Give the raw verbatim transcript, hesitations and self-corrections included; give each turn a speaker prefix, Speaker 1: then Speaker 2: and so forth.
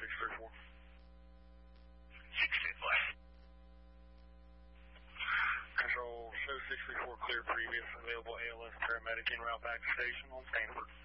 Speaker 1: six three four.
Speaker 2: six two four.
Speaker 1: Control, show six three four clear previous available A L S paramedic en route back to station on Stanford.